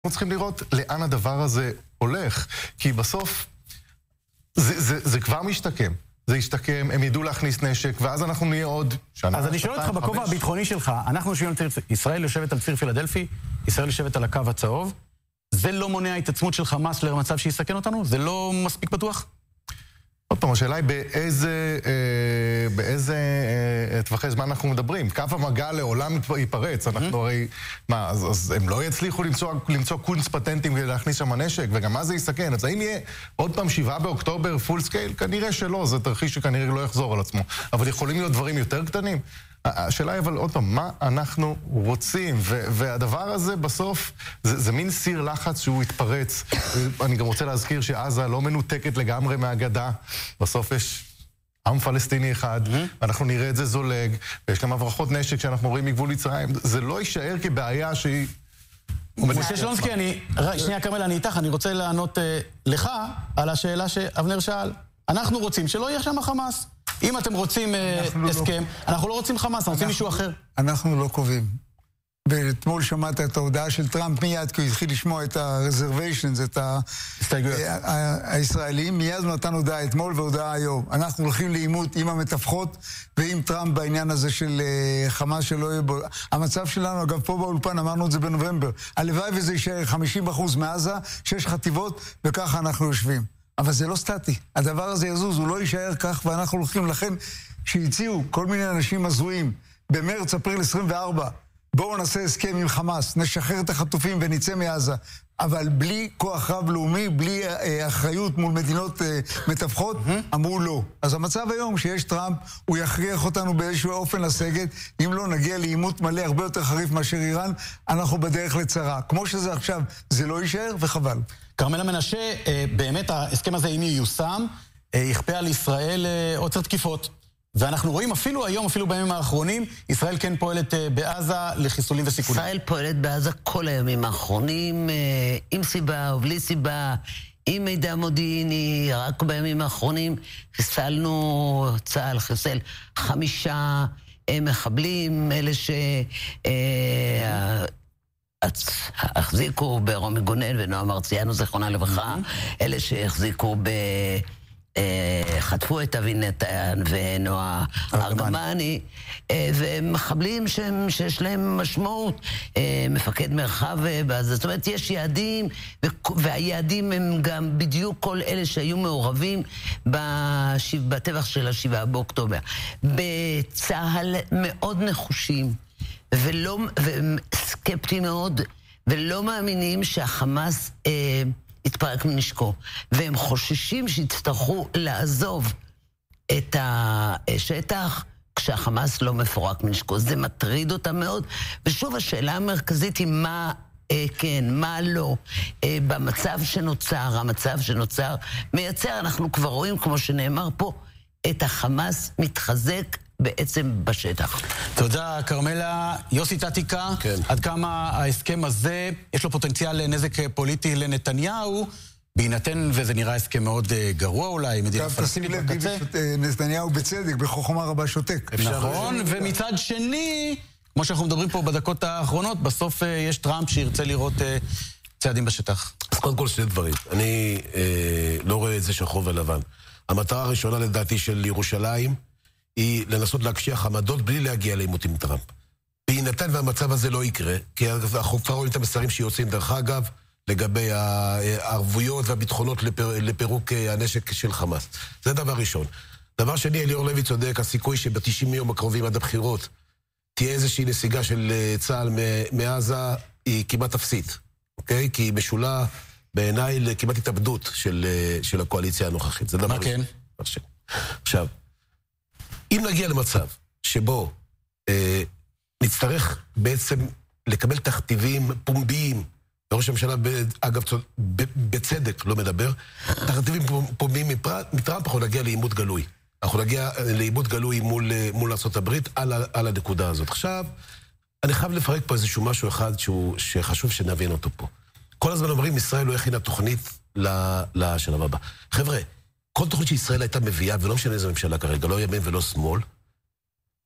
אנחנו צריכים לראות לאן הדבר הזה הולך, כי בסוף זה כבר משתקם. זה ישתקם, הם ידעו להכניס נשק, ואז אנחנו נהיה עוד שנה. אז אני שואל אותך בכובע הביטחוני שלך, אנחנו יושבים על ציר, ישראל יושבת על ציר פילדלפי, ישראל יושבת על הקו הצהוב, זה לא מונע התעצמות של חמאס למצב שיסכן אותנו? זה לא מספיק בטוח? עוד פעם, השאלה היא באיזה טווחי זמן אנחנו מדברים. קו המגע לעולם ייפרץ, אנחנו הרי, מה, אז הם לא יצליחו למצוא קונץ פטנטים כדי להכניס שם נשק, וגם מה זה יסכן? אז האם יהיה עוד פעם 7 באוקטובר פול סקייל? כנראה שלא, זה תרחיש שכנראה לא יחזור על עצמו. אבל יכולים להיות דברים יותר קטנים? השאלה היא אבל עוד פעם, מה אנחנו רוצים? והדבר הזה בסוף, זה מין סיר לחץ שהוא התפרץ. אני גם רוצה להזכיר שעזה לא מנותקת לגמרי מהגדה. בסוף יש עם פלסטיני אחד, ואנחנו נראה את זה זולג, ויש גם הברחות נשק שאנחנו רואים מגבול מצרים. זה לא יישאר כבעיה שהיא... משה שלונסקי, שנייה כרמל, אני איתך, אני רוצה לענות לך על השאלה שאבנר שאל. אנחנו רוצים שלא יהיה שם חמאס. אם אתם רוצים הסכם, אנחנו לא רוצים חמאס, אנחנו רוצים מישהו אחר. אנחנו לא קובעים. ואתמול שמעת את ההודעה של טראמפ מיד, כי הוא התחיל לשמוע את ה-reservations, את הישראלים. מיד הוא נתן הודעה אתמול והודעה היום. אנחנו הולכים לעימות עם המתווכות ועם טראמפ בעניין הזה של חמאס שלא יהיה בו. המצב שלנו, אגב, פה באולפן, אמרנו את זה בנובמבר. הלוואי וזה יישאר 50% מעזה, 6 חטיבות, וככה אנחנו יושבים. אבל זה לא סטטי. הדבר הזה יזוז, הוא לא יישאר כך, ואנחנו הולכים לכן שהציעו כל מיני אנשים הזויים במרץ, אפריל 24, בואו נעשה הסכם עם חמאס, נשחרר את החטופים ונצא מעזה, אבל בלי כוח רב-לאומי, בלי אחריות מול מדינות מתווכות, אמרו לא. אז המצב היום שיש טראמפ, הוא יכריח אותנו באיזשהו אופן לסגת, אם לא נגיע לעימות מלא הרבה יותר חריף מאשר איראן, אנחנו בדרך לצרה. כמו שזה עכשיו, זה לא יישאר וחבל. כרמלה מנשה, באמת ההסכם הזה, אם ייושם, יכפה על ישראל עוצר תקיפות. ואנחנו רואים אפילו היום, אפילו בימים האחרונים, ישראל כן פועלת בעזה לחיסולים וסיכולים. ישראל פועלת בעזה כל הימים האחרונים, עם סיבה או בלי סיבה, עם מידע מודיעיני. רק בימים האחרונים חיסלנו, צה"ל חיסל 5 מחבלים, אלה החזיקו ברומי גונן ונועה מרציאנו, זכרונה לברכה, אלה שהחזיקו חטפו את אבי נתן ונועה ארגמני, ומחבלים שיש להם משמעות, מפקד מרחב בעזה. זאת אומרת, יש יעדים, והיעדים הם גם בדיוק כל אלה שהיו מעורבים בטבח של 7 באוקטובר. בצה"ל מאוד נחושים, וסקפטיים מאוד, ולא מאמינים שהחמאס יתפרק מנשקו, והם חוששים שיצטרכו לעזוב את השטח כשהחמאס לא מפורק מנשקו. זה מטריד אותם מאוד, ושוב השאלה המרכזית היא מה כן, מה לא. במצב שנוצר, המצב שנוצר מייצר, אנחנו כבר רואים, כמו שנאמר פה, את החמאס מתחזק בעצם בשטח. תודה, כרמלה. יוסי טטיקה, כן. עד כמה ההסכם הזה, יש לו פוטנציאל לנזק פוליטי לנתניהו, בהינתן, וזה נראה הסכם מאוד גרוע אולי, מדינה פלסטינית בקצה. נתניהו בצדק, בחוכמה רבה שותק. נכון, ומצד שני, כמו שאנחנו מדברים פה בדקות האחרונות, בסוף יש טראמפ שירצה לראות צעדים בשטח. אז קודם כל 2 דברים. אני לא רואה את זה שחור ולבן. המטרה הראשונה לדעתי של ירושלים, היא לנסות להקשיח עמדות בלי להגיע לעימות עם טראמפ. בהינתן והמצב הזה לא יקרה, כי אנחנו כבר רואים את המסרים שיוצאים דרך אגב, לגבי הערבויות והביטחונות לפירוק הנשק של חמאס. זה דבר ראשון. דבר שני, אליאור לוי צודק, הסיכוי שב-90 יום הקרובים עד הבחירות, תהיה איזושהי נסיגה של צה"ל מעזה, היא כמעט אפסית. אוקיי? כי היא משולה בעיניי לכמעט התאבדות של הקואליציה הנוכחית. זה דבר מה כן? עכשיו, אם נגיע למצב שבו נצטרך בעצם לקבל תכתיבים פומביים, וראש הממשלה, אגב, בצדק לא מדבר, תכתיבים פומביים מטראמפ, אנחנו נגיע לעימות גלוי. אנחנו נגיע לעימות גלוי מול ארצות הברית על הנקודה הזאת. עכשיו, אני חייב לפרק פה איזשהו משהו אחד שחשוב שנבין אותו פה. כל הזמן אומרים, ישראל לא הכינה תוכנית לשלב הבא. חבר'ה, כל תוכנית שישראל הייתה מביאה, ולא משנה איזה ממשלה כרגע, לא ימין ולא שמאל,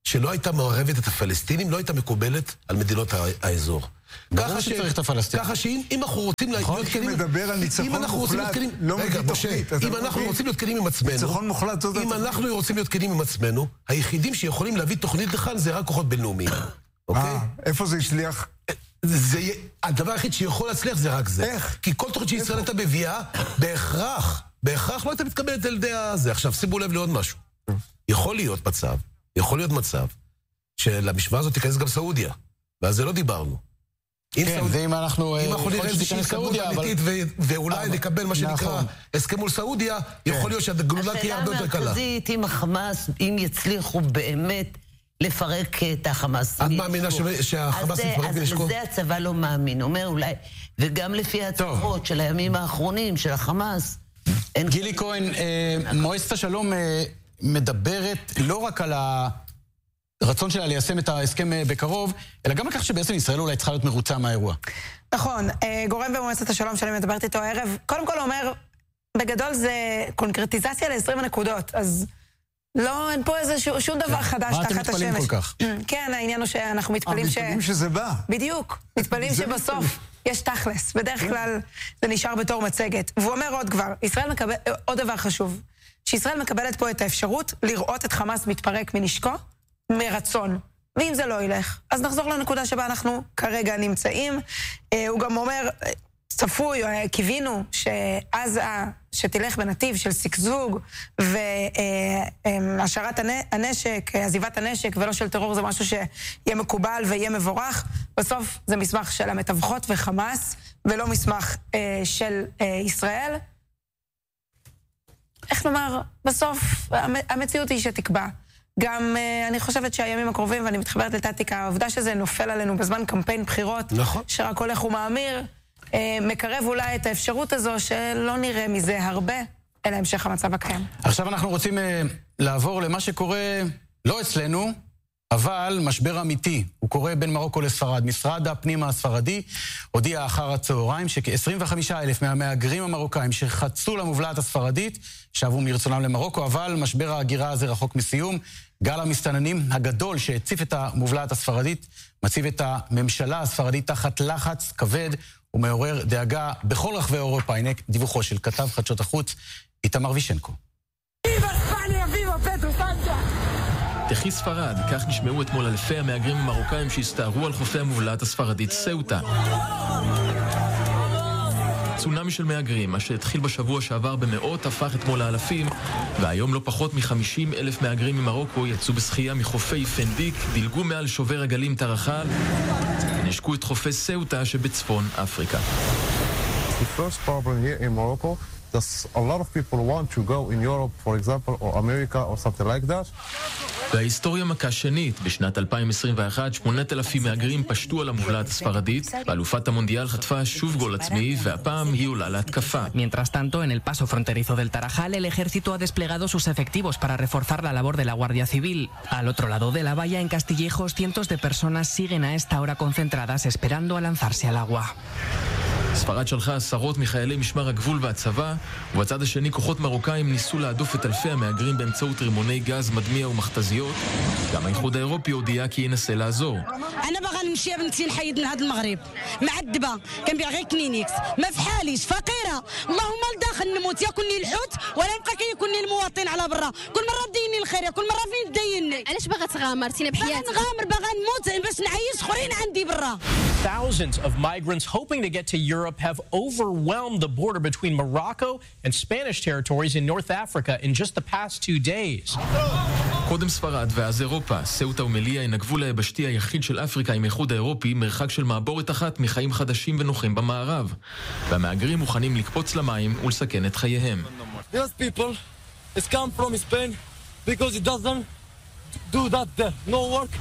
שלא הייתה מעורבת את הפלסטינים, לא הייתה מקובלת על מדינות האזור. ברור שצריך את הפלסטינים. ככה שאם אנחנו רוצים להיות כנים... מדבר על ניצחון מוחלט, לא מביא תוכנית. אם אנחנו רוצים להיות כנים עם עצמנו... ניצחון מוחלט, אם אנחנו רוצים להיות כנים עם עצמנו, היחידים שיכולים להביא תוכנית לכאן זה רק כוחות בינלאומיים. אוקיי? איפה זה ישליח? הדבר היחיד שיכול להצליח זה רק זה. איך? כי כל תוכנית שישראל הייתה מביאה, בהכרח לא הייתה מתקבלת על ידי הזה. עכשיו, שימו לב לעוד משהו. יכול להיות מצב שלמשוואה הזאת תיכנס גם סעודיה, ועל זה לא דיברנו. כן, ואם אנחנו נראה איזושהי התקדמות אמיתית ואולי נקבל מה שנקרא הסכם מול סעודיה, יכול להיות שהגלולה תהיה הרבה יותר קלה. השאלה המרכזית, אם החמאס, אם יצליחו באמת לפרק את החמאס. את מאמינה שהחמאס יפרק ונשקו? אז זה הצבא לא מאמין. אומר אולי, וגם לפי ההצלחות של הימים האחרונים של החמאס. גילי כהן, מועצת השלום מדברת לא רק על הרצון שלה ליישם את ההסכם בקרוב, אלא גם לכך שבעצם ישראל אולי צריכה להיות מרוצה מהאירוע. נכון, גורם במועצת השלום שאני מדברת איתו הערב, קודם כל אומר, בגדול זה קונקרטיזציה ל-20 הנקודות, אז לא, אין פה איזה שום דבר חדש תחת השמש. מה אתם מתפלאים כל כך? כן, העניין הוא שאנחנו מתפלאים מתפלאים שזה בא. בדיוק, מתפלאים שבסוף יש תכלס, בדרך כלל זה נשאר בתור מצגת. והוא אומר עוד כבר, עוד דבר חשוב, שישראל מקבלת פה את האפשרות לראות את חמאס מתפרק מנשקו, מרצון. ואם זה לא ילך, אז נחזור לנקודה שבה אנחנו כרגע נמצאים. הוא גם אומר, צפוי, קיווינו שעזה שתלך בנתיב של סגזוג והשארת הנשק, עזיבת הנשק ולא של טרור, זה משהו שיהיה מקובל ויהיה מבורך. בסוף זה מסמך של המתווכות וחמאס ולא מסמך של ישראל. איך לומר, בסוף המציאות היא שתקבע. גם אני חושבת שהימים הקרובים, ואני מתחברת לטטיקה, העובדה שזה נופל עלינו בזמן קמפיין בחירות, נכון. שרק הולך ומאמיר, מקרב אולי את האפשרות הזו שלא נראה מזה הרבה, אלא המשך המצב הקיים. עכשיו אנחנו רוצים לעבור למה שקורה לא אצלנו, אבל משבר אמיתי. הוא קורה בין מרוקו לספרד. משרד הפנים הספרדי הודיע אחר הצהריים שכ-25,000 מהמהגרים המרוקאים שחצו למובלעת הספרדית שבו מרצונם למרוקו, אבל משבר ההגירה הזה רחוק מסיום. גל המסתננים הגדול שהציף את המובלעת הספרדית מציב את הממשלה הספרדית תחת לחץ כבד ומעורר דאגה בכל רחבי אירופה. הנה דיווחו של כתב חדשות החוץ איתמר וישנקו. תחי ספרד, כך נשמעו אתמול אלפי המהגרים המרוקאים שהסתערו על חופי המובלעת הספרדית סאוטה. צונאמי של מהגרים, מה שהתחיל בשבוע שעבר במאות, הפך אתמול לאלפים, והיום לא פחות מ-50,000 מהגרים ממרוקו יצאו בשחייה מחופי פנדיק, דילגו מעל שובר הגלים טרחל, ונשקו את חופי סאוטה שבצפון אפריקה. The first problem here in Morocco, that a lot of people want to go in Europe, for example, or America or something like that. וההיסטוריה מכה שנית, בשנת 2021 8,000 מהגרים פשטו על המובלעת הספרדית, ואלופת המונדיאל חטפה שוב גול עצמי, והפעם היא עולה להתקפה. Mientras tanto, en el paso fronterizo del Tarajal, el ejército ha desplegado sus efectivos para reforzar la labor de la Guardia Civil. Al otro lado de la valla, en Castillejos, cientos de personas siguen a esta hora concentradas esperando a lanzarse al agua. ספרד שלחה עשרות מחיילי משמר הגבול והצבא, ובצד השני כוחות מרוקאים ניסו להדוף את אלפי המהגרים באמצעות רימוני גז, מדמיע ומכתזיות. גם האיחוד האירופי הודיע כי ינסה לעזור. أنا بغى نمشي بنتي نحيد من هذا المغرب معذبة كنبيع غير كلينيكس ما في حاليش فقيرة اللهم لداخل نموت ياكلني الحوت ولا يبقى كياكلني المواطن على برا كل مرة تديني الخير كل مرة فين تديني علاش باغا تغامر تينا بحياتك نغامر باغا نموت باش نعيش اخرين عندي برا. Thousands of migrants hoping to get to Europe have overwhelmed the border between Morocco and Spanish territories in North Africa in just the past 2 days. קודם ספרד ואז אירופה. סאוטה ומליה הן הגבול היבשתי היחיד של אפריקה עם האיחוד האירופי, מרחק של מעבורת אחת מחיים חדשים ונוחים במערב. והמהגרים מוכנים לקפוץ למים ולסכן את חייהם. These people is come from Spain because it doesn't do that there. No work.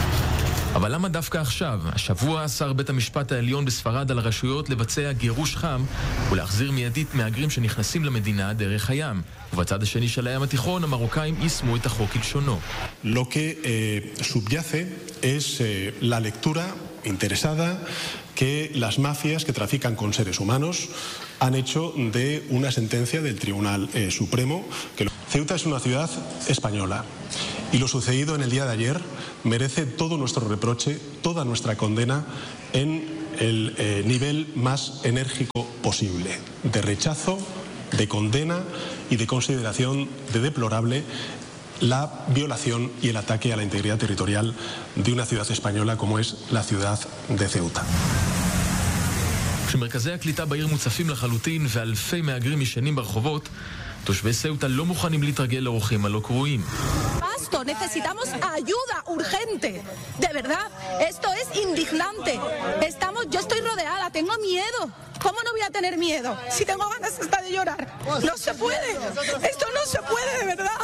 אבל למה דווקא עכשיו? השבוע אסר בית המשפט העליון בספרד על הרשויות לבצע גירוש חם ולהחזיר מיידית מהגרים שנכנסים למדינה דרך הים. ובצד השני של הים התיכון, המרוקאים יישמו את החוק כלשונו. Lo que subyace es la lectura interesada que las mafias que trafican con seres humanos han hecho de una sentencia del Tribunal Supremo. Ceuta es una ciudad española Y lo sucedido en el día de ayer merece todo nuestro reproche, toda nuestra condena en el nivel más enérgico posible, de rechazo, de condena y de consideración de deplorable la violación y el ataque a la integridad territorial de una ciudad española como es la ciudad de Ceuta. כשמרכזי הקליטה בעיר מוצפים לחלוטין ואלפי מהגרים ישנים ברחובות, תושבי סאוטה לא מוכנים להתרגל לאורחים הלא קרואים. Necesitamos ayuda urgente, de verdad, esto es indignante. Yo estoy rodeada, tengo miedo. ¿Cómo no voy a tener miedo? Si tengo ganas hasta de llorar. No se puede, esto no se puede, de verdad.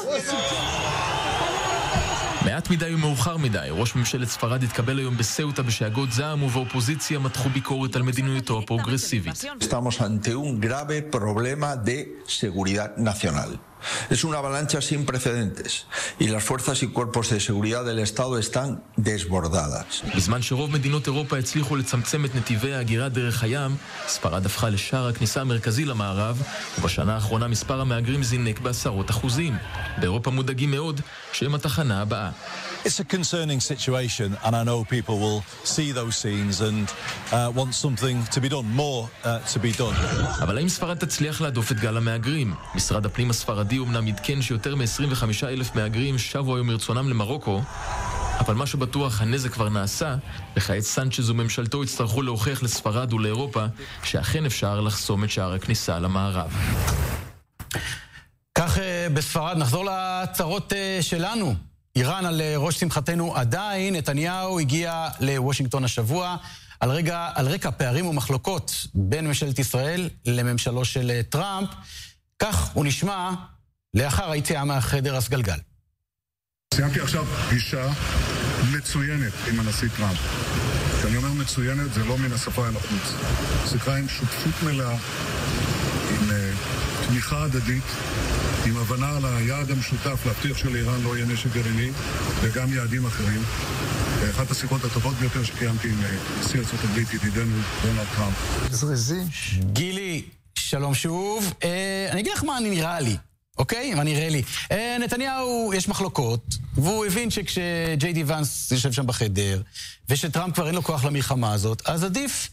מעט מדי ומאוחר מדי, ראש ממשלת ספרד התקבל היום בסאוטה בשאגות זעם ובאופוזיציה מתחו ביקורת על מדיניותו הפרוגרסיבית. Estamos ante un grave problema de seguridad nacional. Es una avalancha sin precedentes y las fuerzas y cuerpos de seguridad del Estado están desbordadas. בזמן שרוב מדינות אירופה הצליחו לצמצם את נתיבי ההגירה דרך הים, ספרד הפכה לשער הכניסה המרכזי למערב, ובשנה האחרונה מספר המהגרים זינק ב10%. באירופה מודאגים מאוד שהם התחנה הבאה. It's a concerning situation, and I know people will see those scenes and want something to be done, more to be done. אבל האם ספרד תצליח להדוף את גל המהגרים? משרד הפנים הספרדי אומנם עדכן שיותר מ-25,000 מהגרים שבו היום מרצונם למרוקו, אבל מה שבטוח, הנזק כבר נעשה, וכעת סנצ'ז וממשלתו יצטרכו להוכיח לספרד ולאירופה שאכן אפשר לחסום את שער הכניסה למערב. כך בספרד, נחזור לצרות שלנו. איראן על ראש שמחתנו עדיין, נתניהו הגיע לוושינגטון השבוע על רקע פערים ומחלוקות בין ממשלת ישראל לממשלו של טראמפ. כך הוא נשמע לאחר היציאה מהחדר הסגלגל. סיימתי עכשיו פגישה מצוינת עם הנשיא טראמפ. כשאני אומר מצוינת זה לא מן השפה אל החוץ. שיחה עם שותפות מלאה, עם תמיכה הדדית, עם הבנה על היעד המשותף להבטיח שלאיראן לא יהיה נשק גרעיני וגם יעדים אחרים. אחת השיחות הטובות ביותר שקיימתי עם נשיא ארצות הברית ידידנו דונלד טראמפ. גילי, שלום שוב. אני אגיד לך מה נראה לי, אוקיי? מה נראה לי. נתניהו, יש מחלוקות, והוא הבין שכשג'יי די ונס יושב שם בחדר, ושטראמפ כבר אין לו כוח למלחמה הזאת, אז עדיף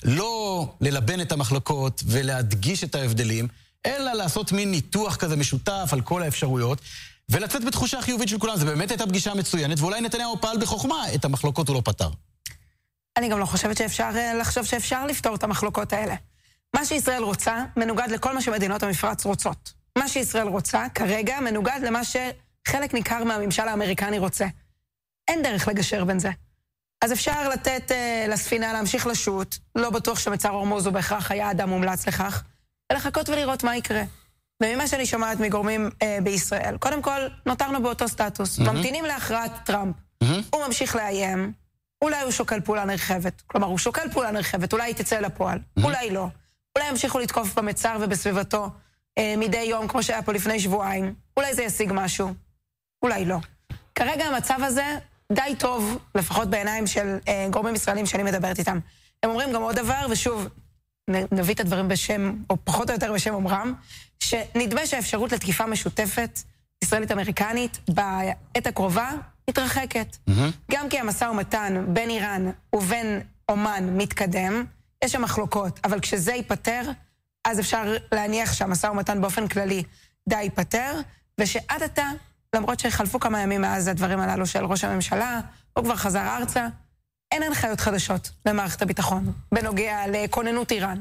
לא ללבן את המחלוקות ולהדגיש את ההבדלים, אלא לעשות מין ניתוח כזה משותף על כל האפשרויות, ולצאת בתחושה חיובית של כולם. זה באמת הייתה פגישה מצוינת, ואולי נתניהו פעל בחוכמה, את המחלוקות הוא לא פתר. אני גם לא חושבת שאפשר לחשוב שאפשר לפתור את המחלוקות האלה. מה שישראל רוצה מנוגד לכל מה שמדינות המפרץ רוצות. מה שישראל רוצה כרגע מנוגד למה שחלק ניכר מהממשל האמריקני רוצה. אין דרך לגשר בין זה. אז אפשר לתת לספינה להמשיך לשוט, לא בטוח שמצר הורמוז הוא בהכרח היה אדם מומלץ לכך, ולחכות ולראות מה יקרה. וממה שאני שומעת מגורמים בישראל, קודם כל נותרנו באותו סטטוס, ממתינים להכרעת טראמפ. הוא ממשיך לאיים, אולי הוא שוקל פעולה נרחבת, כלומר הוא שוקל פעולה נרחבת, אולי היא תצא לפועל, אולי לא. אולי ימשיכו לתקוף במצר ובסביבתו מדי יום כמו שהיה פה לפני שבועיים, אולי זה ישיג משהו, אולי לא. כרגע המצב הזה די טוב, לפחות בעיניים של גורמים ישראלים שאני מדברת איתם. הם אומרים גם עוד דבר, ושוב, נביא את הדברים בשם, או פחות או יותר בשם אומרם, שנדמה שהאפשרות לתקיפה משותפת, ישראלית-אמריקנית, בעת הקרובה, מתרחקת. גם כי המשא ומתן בין איראן ובין אומן מתקדם, יש שם מחלוקות, אבל כשזה ייפטר, אז אפשר להניח שהמשא ומתן באופן כללי די ייפטר, ושעד עתה, למרות שחלפו כמה ימים מאז הדברים הללו של ראש הממשלה, הוא כבר חזר ארצה, אין הנחיות חדשות למערכת הביטחון, בנוגע לכוננות איראן.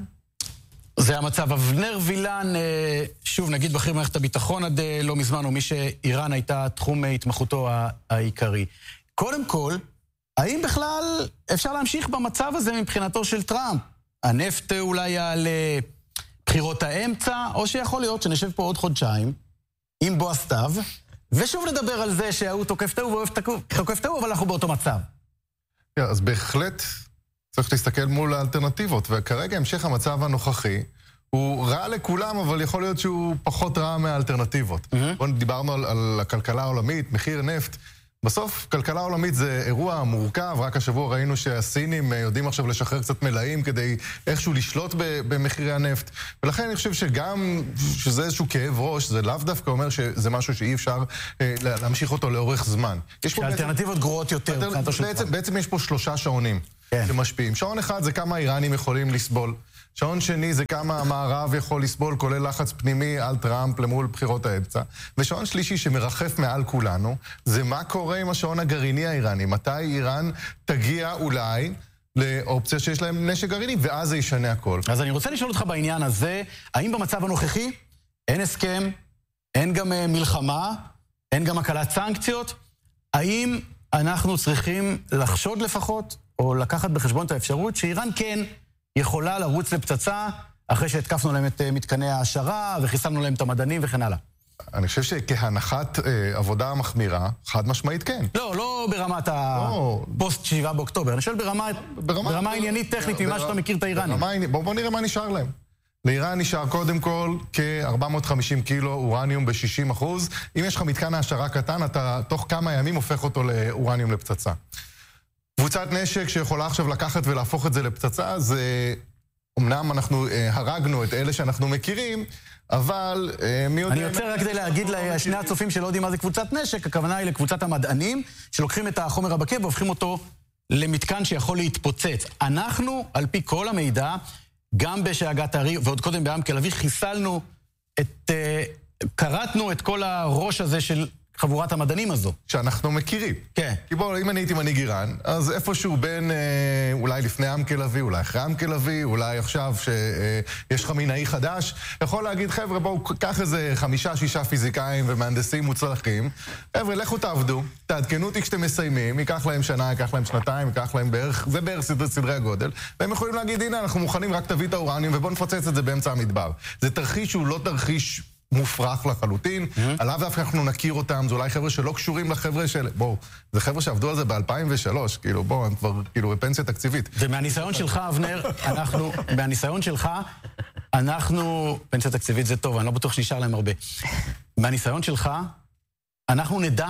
זה המצב. אבנר וילן, שוב נגיד בכיר מערכת הביטחון עד לא מזמן, או מי שאיראן הייתה תחום התמחותו העיקרי. קודם כל, האם בכלל אפשר להמשיך במצב הזה מבחינתו של טראמפ? הנפט אולי על בחירות האמצע, או שיכול להיות שנשב פה עוד חודשיים עם בועז סתיו, ושוב נדבר על זה שההוא תוקף תאו ואוהב תוקף תאו, אבל אנחנו באותו מצב. אז בהחלט צריך להסתכל מול האלטרנטיבות, וכרגע המשך המצב הנוכחי הוא רע לכולם, אבל יכול להיות שהוא פחות רע מהאלטרנטיבות. דיברנו על הכלכלה העולמית, מחיר נפט, בסוף, כלכלה עולמית זה אירוע מורכב, רק השבוע ראינו שהסינים יודעים עכשיו לשחרר קצת מלאים כדי איכשהו לשלוט במחירי הנפט, ולכן אני חושב שגם שזה איזשהו כאב ראש, זה לאו דווקא אומר שזה משהו שאי אפשר להמשיך אותו לאורך זמן. שהאלטרנטיבות גרועות יותר. בעצם יש פה 3 שעונים שמשפיעים. שעון אחד זה כמה האיראנים יכולים לסבול. שעון שני זה כמה המערב יכול לסבול, כולל לחץ פנימי על טראמפ למול בחירות האמצע. ושעון שלישי שמרחף מעל כולנו, זה מה קורה עם השעון הגרעיני האיראני. מתי איראן תגיע אולי לאופציה שיש להם נשק גרעיני, ואז זה ישנה הכל. אז אני רוצה לשאול אותך בעניין הזה, האם במצב הנוכחי אין הסכם, אין גם מלחמה, אין גם הקלת סנקציות? האם אנחנו צריכים לחשוד לפחות, או לקחת בחשבון את האפשרות שאיראן כן יכולה לרוץ לפצצה אחרי שהתקפנו להם את מתקני ההשערה וחיסלנו להם את המדענים וכן הלאה? אני חושב שכהנחת עבודה מחמירה, חד משמעית כן. לא ברמת הפוסט 7 באוקטובר, אני שואל ברמה עניינית טכנית ממה שאתה מכיר את האיראנים. בוא נראה מה נשאר להם. לאיראן נשאר קודם כל כ-450 קילו אורניום ב-60%. אם יש לך מתקן ההשערה קטן, אתה תוך כמה ימים הופך אותו לאורניום לפצצה. קבוצת נשק שיכולה עכשיו לקחת ולהפוך את זה לפצצה, זה אמנם אנחנו הרגנו את אלה שאנחנו מכירים, אבל מי יודע... אני רוצה רק כדי להגיד לשני הצופים שלא יודעים מה זה קבוצת נשק, הכוונה היא לקבוצת המדענים, שלוקחים את החומר הבקר והופכים אותו למתקן שיכול להתפוצץ. אנחנו, על פי כל המידע, גם בשאגת הארי, ועוד קודם בעם תל אביב, חיסלנו קרטנו את כל הראש הזה של חבורת המדענים הזו. שאנחנו מכירים. כן. כי בואו, אם אני הייתי מנהיג איראן, אז איפשהו בין, אולי לפני עם תל אביב, אולי אחרי עם תל אביב, אולי עכשיו שיש חמינאי חדש, יכול להגיד, חבר'ה, בואו, קח איזה 5-6 פיזיקאים ומהנדסים מוצלחים, חבר'ה, לכו תעבדו, תעדכנו אותי כשאתם מסיימים, ייקח להם שנה, ייקח להם שנתיים, ייקח להם בערך, זה בערך סדרי הגודל, והם יכולים להגיד, הנה, אנחנו מוכנים, רק תביא את האורניום ובואו נפוצץ את זה באמצע המדבר. זה תרחיש שהוא לא תרחיש מופרך לחלוטין, עליו דווקא אנחנו נכיר אותם, זה אולי חבר'ה שלא קשורים לחבר'ה של... בואו, זה חבר'ה שעבדו על זה ב-2003, כאילו, בואו, הם כבר, כאילו, בפנסיה תקציבית. ומהניסיון שלך, אבנר, מהניסיון שלך, פנסיה תקציבית זה טוב, אני לא בטוח שנשאר להם הרבה. מהניסיון שלך, אנחנו נדע,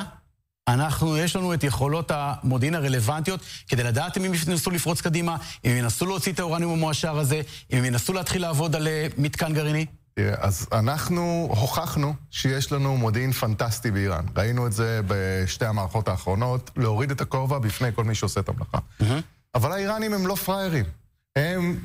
יש לנו את יכולות המודיעין הרלוונטיות, כדי לדעת אם הם ינסו לפרוץ קדימה, אם הם ינסו להוציא את האורניום המועשר הזה, אם הם ינסו להתחיל לעבוד על מתקן גרעיני. אז אנחנו הוכחנו שיש לנו מודיעין פנטסטי באיראן. ראינו את זה בשתי המערכות האחרונות, להוריד את הכובע בפני כל מי שעושה את המלאכה. אבל האיראנים הם לא פריירים. הם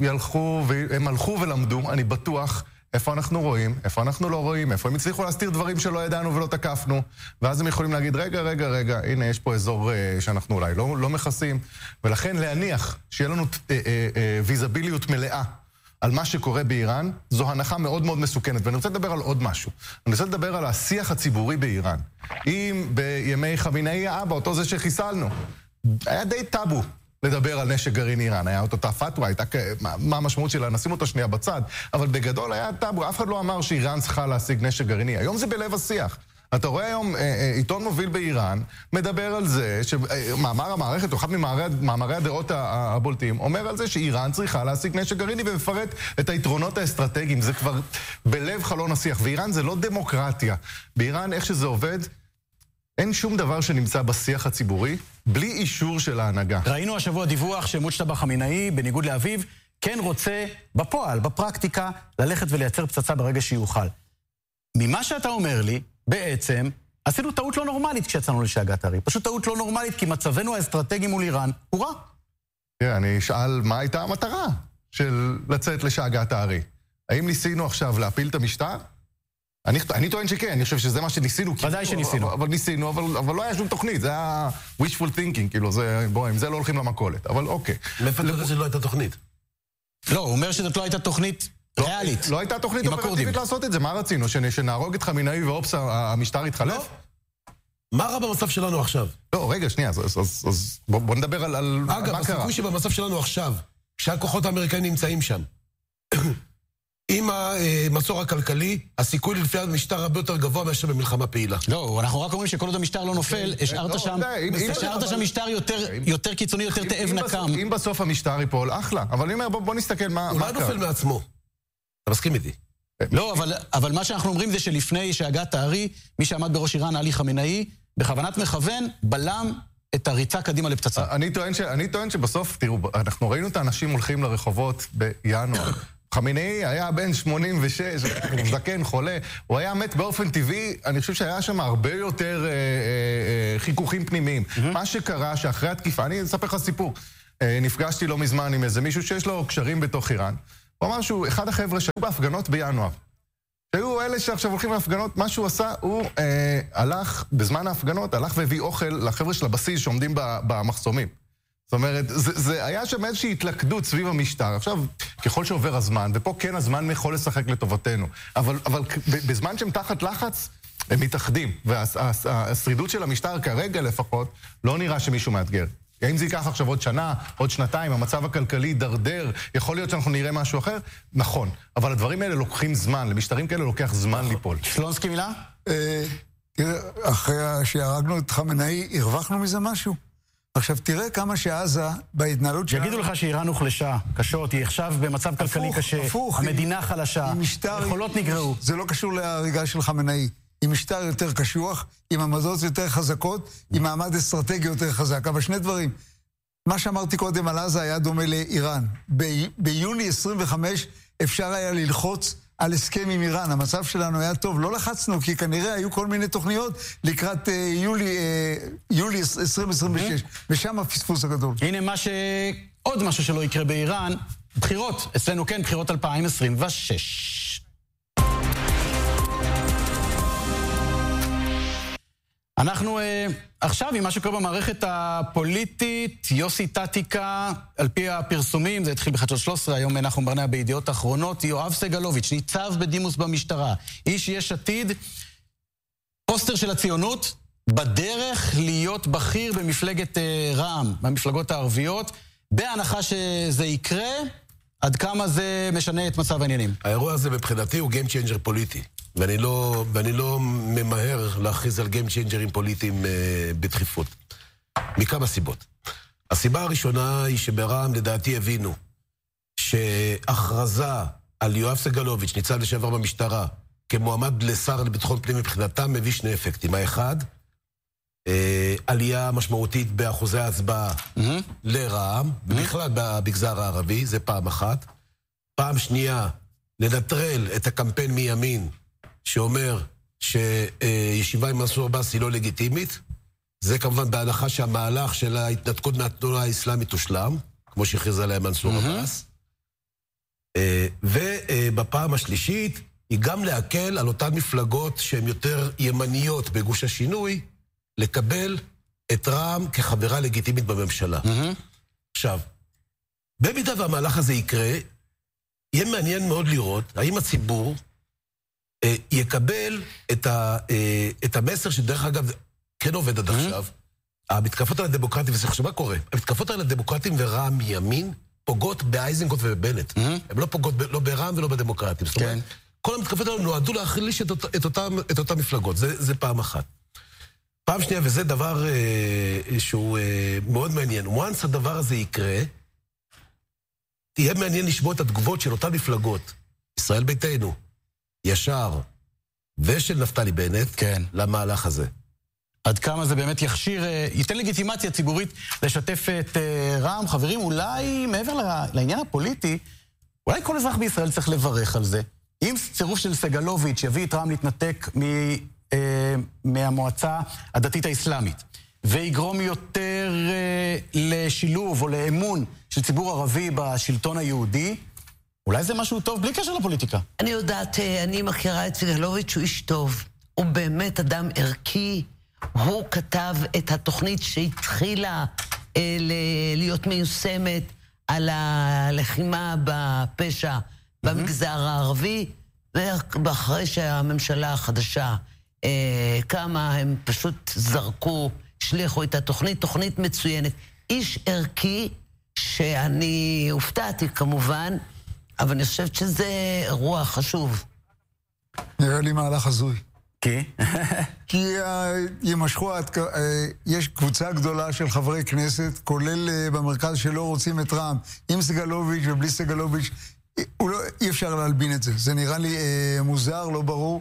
הלכו ולמדו, אני בטוח, איפה אנחנו רואים, איפה אנחנו לא רואים, איפה הם הצליחו להסתיר דברים שלא ידענו ולא תקפנו, ואז הם יכולים להגיד, רגע, הנה יש פה אזור שאנחנו אולי לא מכסים, ולכן להניח שיהיה לנו ויזביליות מלאה על מה שקורה באיראן, זו הנחה מאוד מאוד מסוכנת. ואני רוצה לדבר על עוד משהו. אני רוצה לדבר על השיח הציבורי באיראן. אם בימי חמינאי האבא, אותו זה שחיסלנו, היה די טאבו לדבר על נשק גרעיני איראן. היה אותה פתווה, הייתה מה המשמעות שלה, נשים אותו שנייה בצד, אבל בגדול היה טאבו, אף אחד לא אמר שאיראן צריכה להשיג נשק גרעיני. היום זה בלב השיח. אתה רואה היום עיתון מוביל באיראן מדבר על זה, שמאמר המערכת, או אחד ממאמרי הדעות הבולטים, אומר על זה שאיראן צריכה להשיג נשק גרעיני ומפרט את היתרונות האסטרטגיים. זה כבר בלב חלון השיח. ואיראן זה לא דמוקרטיה. באיראן, איך שזה עובד, אין שום דבר שנמצא בשיח הציבורי בלי אישור של ההנהגה. ראינו השבוע דיווח שמוצ'טבה חמינאי, בניגוד לאביו, כן רוצה בפועל, בפרקטיקה, ללכת ולייצר פצצה ברגע שיוכל. ממה שאתה אומר לי, בעצם, עשינו טעות לא נורמלית כשיצאנו לשאגת הארי. פשוט טעות לא נורמלית, כי מצבנו האסטרטגי מול איראן הוא רע. אני אשאל מה הייתה המטרה של לצאת לשאגת הארי. האם ניסינו עכשיו להפיל את המשטר? אני טוען שכן, אני חושב שזה מה שניסינו. ודאי שניסינו. אבל ניסינו, אבל לא היה שום תוכנית, זה היה wishful thinking, כאילו, בוא, עם זה לא הולכים למכולת, אבל אוקיי. מאיפה אתה יודע שזה לא הייתה תוכנית? לא, הוא אומר שזאת לא הייתה תוכנית ריאלית. לא הייתה תוכנית אופרטיבית לעשות את זה, מה רצינו? שנהרוג את חמינאי ואופס, המשטר יתחלף? מה רע במצב שלנו עכשיו? לא, רגע, שנייה, אז בוא נדבר על מה קרה. אגב, הסיכוי שבמצב שלנו עכשיו, כשהכוחות האמריקאים נמצאים שם, עם המצור הכלכלי, הסיכוי לפי המשטר הרבה יותר גבוה מאשר במלחמה פעילה. לא, אנחנו רק אומרים שכל עוד המשטר לא נופל, השארת שם משטר יותר קיצוני, יותר תאב נקם. אם בסוף המשטר ייפול, אחלה. אבל אני אומר, בוא נסתכל מה קרה. הוא לא נופל מעצמו. אתה מסכים איתי? לא, אבל מה שאנחנו אומרים זה שלפני שאגת הארי, מי שעמד בראש איראן, עלי חמינאי, בכוונת מכוון, בלם את הריצה קדימה לפצצה. אני טוען שבסוף, תראו, אנחנו ראינו את האנשים הולכים לרחובות בינואר. חמינאי היה בן 86, זקן, חולה, הוא היה מת באופן טבעי, אני חושב שהיה שם הרבה יותר חיכוכים פנימיים. מה שקרה שאחרי התקיפה, אני אספר לך סיפור, נפגשתי לא מזמן עם איזה מישהו שיש לו קשרים בתוך איראן, הוא אמר שהוא אחד החבר'ה שהיו בהפגנות בינואר. שהיו אלה שעכשיו הולכים להפגנות, מה שהוא עשה, הוא הלך, בזמן ההפגנות, הלך והביא אוכל לחבר'ה של הבסיס שעומדים במחסומים. זאת אומרת, זה היה שם איזושהי התלכדות סביב המשטר. עכשיו, ככל שעובר הזמן, ופה כן הזמן יכול לשחק לטובתנו, אבל בזמן שהם תחת לחץ, הם מתאחדים, והשרידות של המשטר כרגע לפחות, לא נראה שמישהו מאתגר. אם זה ייקח עכשיו עוד שנה, עוד שנתיים, המצב הכלכלי דרדר, יכול להיות שאנחנו נראה משהו אחר? נכון. אבל הדברים האלה לוקחים זמן, למשטרים כאלה לוקח זמן ליפול. שלונסקי מילה? תראה, אחרי שהרגנו את חמינאי, הרווחנו מזה משהו. עכשיו תראה כמה שעזה בהתנהלות שלה... יגידו לך שאיראן הוחלשה, קשות, היא עכשיו במצב כלכלי קשה, המדינה חלשה, יכולות נגרעו. זה לא קשור להריגה של חמינאי. עם משטר יותר קשוח, עם עמדות יותר חזקות, עם מעמד אסטרטגי יותר חזק. אבל שני דברים. מה שאמרתי קודם על עזה היה דומה לאיראן. ביוני 25 אפשר היה ללחוץ על הסכם עם איראן. המצב שלנו היה טוב. לא לחצנו, כי כנראה היו כל מיני תוכניות לקראת יולי 2026. ושם הפספוס הגדול. הנה עוד משהו שלא יקרה באיראן. בחירות. אצלנו כן, בחירות 2026. אנחנו עכשיו עם מה שקורה במערכת הפוליטית, יוסי טטיקה, על פי הפרסומים, זה התחיל בחדשות 13, היום מנחום ברנע בידיעות אחרונות, יואב סגלוביץ', ניצב בדימוס במשטרה, איש יש עתיד, פוסטר של הציונות, בדרך להיות בכיר במפלגת רע"מ, במפלגות הערביות, בהנחה שזה יקרה, עד כמה זה משנה את מצב העניינים? האירוע הזה מבחינתי הוא Game Changer פוליטי. ואני לא ממהר להכריז על Game Changer'ים פוליטיים בדחיפות. מכמה סיבות. הסיבה הראשונה היא שברע"מ לדעתי הבינו שהכרזה על יואב סגלוביץ', ניצב לשעבר במשטרה, כמועמד לשר לביטחון פנים מבחינתם מביא שני אפקטים. האחד, עלייה משמעותית באחוזי ההצבעה לרע"מ, ובכלל במגזר הערבי, זה פעם אחת. פעם שנייה, לנטרל את הקמפיין מימין, שאומר שישיבה עם מנסור עבאס היא לא לגיטימית. זה כמובן בהנחה שהמהלך של ההתנתקות מהתנועה האסלאמית תושלם, כמו שהכריז עליה מנסור עבאס. ובפעם השלישית, היא גם להקל על אותן מפלגות שהן יותר ימניות בגוש השינוי, לקבל את רע"מ כחברה לגיטימית בממשלה. עכשיו, במידה והמהלך הזה יקרה, יהיה מעניין מאוד לראות האם הציבור יקבל את המסר שדרך אגב כן עובד עד עכשיו. המתקפות על הדמוקרטים, וזה חשוב מה קורה, המתקפות על הדמוקרטים ורע"מ מימין פוגעות באייזנקוט ובבנט. הן לא פוגעות לא ברע"מ ולא בדמוקרטים. זאת אומרת, כל המתקפות האלה נועדו להחליש את אותם מפלגות. זה פעם אחת. פעם שנייה, וזה דבר שהוא מאוד מעניין. once הדבר הזה יקרה, תהיה מעניין לשמוע את התגובות של אותן מפלגות, ישראל ביתנו, ישר, ושל נפתלי בנט, למהלך הזה. עד כמה זה באמת יכשיר, ייתן לגיטימציה ציבורית לשתף את רע"מ. חברים, אולי מעבר לעניין הפוליטי, אולי כל אזרח בישראל צריך לברך על זה. אם צירוף של סגלוביץ' יביא את רע"מ להתנתק מהמועצה הדתית האסלאמית, ויגרום יותר לשילוב או לאמון של ציבור ערבי בשלטון היהודי, אולי זה משהו טוב בלי קשר לפוליטיקה. אני יודעת, אני מכירה את סגלוביץ', הוא איש טוב. הוא באמת אדם ערכי. הוא כתב את התוכנית שהתחילה להיות מיושמת על הלחימה בפשע במגזר הערבי, ואחרי שהממשלה החדשה קמה, הם פשוט זרקו, שליחו את התוכנית, תוכנית מצוינת. איש ערכי שאני הופתעתי כמובן, אבל אני חושבת שזה אירוע חשוב. נראה לי מהלך הזוי. כי? כי ימשכו, יש קבוצה גדולה של חברי כנסת, כולל במרכז שלא רוצים את רע"מ, עם סגלוביץ' ובלי סגלוביץ', אי אפשר להלבין את זה. זה נראה לי מוזר, לא ברור.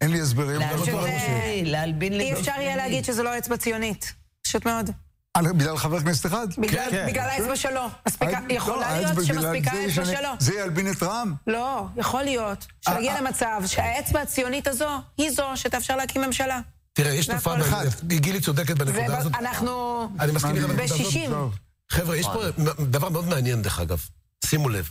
אין לי הסברים. להלבין אי אפשר יהיה להגיד שזה לא אצבע ציונית. פשוט מאוד. בגלל חבר כנסת אחד? בגלל האצבע שלו. יכולה להיות שמספיקה האצבע שלו. זה ילבין את רע"מ? לא, יכול להיות. שנגיע למצב שהאצבע הציונית הזו היא זו שתאפשר להקים ממשלה. תראה, יש תופעה מעניינת. גילי צודקת בנקודה הזאת. אנחנו אני מסכים איתה בנקודה הזאת. ב-60. חבר'ה, יש פה דבר מאוד מעניין דרך אגב. שימו לב.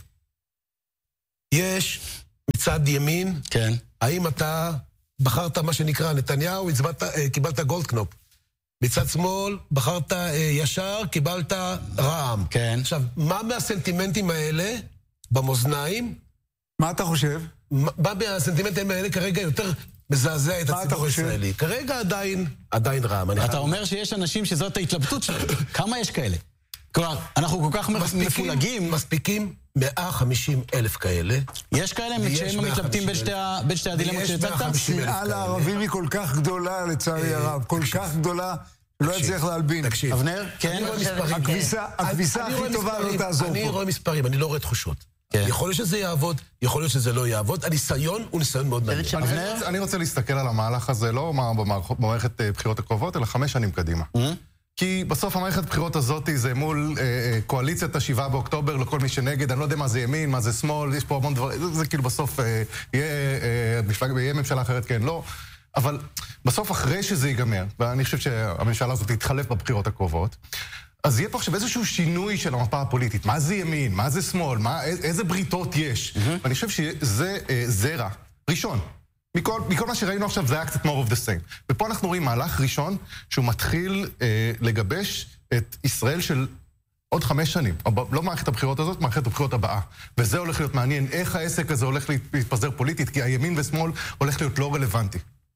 יש מצד ימין, האם אתה בחרת מה שנקרא נתניהו, קיבלת גולדקנופ. מצד שמאל, בחרת ישר, קיבלת רע"מ. כן. עכשיו, מה מהסנטימנטים האלה במאזניים? מה אתה חושב? מה מהסנטימנטים האלה כרגע יותר מזעזע את הציבור הישראלי? כרגע עדיין רע"מ. אתה אומר שיש אנשים שזאת ההתלבטות שלהם. כמה יש כאלה? כלומר, אנחנו כל כך מפולגים. מספיקים 150,000 כאלה. יש כאלה שהם מתלבטים בין שתי הדילמות שהצגת? שנאה לערבים היא כל כך גדולה לצערי הרב, כל כך גדולה, לא יצליח להלבין. תקשיב. אבנר, כן? הכביסה הכי טובה לא תעזור פה. אני רואה מספרים, אני לא רואה תחושות. יכול להיות שזה יעבוד, יכול להיות שזה לא יעבוד. הניסיון הוא ניסיון מאוד מעניין. אני רוצה להסתכל על המהלך הזה, לא במערכת בחירות הקרובות, אלא 5 שנים קדימה. כי בסוף המערכת בחירות הזאת זה מול קואליציית ה7 באוקטובר לכל מי שנגד, אני לא יודע מה זה ימין, מה זה שמאל, יש פה המון דברים, זה כאילו בסוף יהיה ממשלה אחרת, כן, לא. אבל בסוף אחרי שזה ייגמר, ואני חושב שהממשלה הזאת תתחלף בבחירות הקרובות, אז יהיה פה עכשיו איזשהו שינוי של המפה הפוליטית. מה זה ימין? מה זה שמאל? איזה בריתות יש? ואני חושב שזה זרע ראשון. מכל מה שראינו עכשיו זה היה קצת more of the same. ופה אנחנו רואים מהלך ראשון שהוא מתחיל לגבש את ישראל של עוד 5 שנים. לא מערכת הבחירות הזאת, מערכת הבחירות הבאה. וזה הולך להיות מעניין איך העסק הזה הולך להתפזר פוליטית, כי הימין ושמאל הולך להיות לא רלוונטי.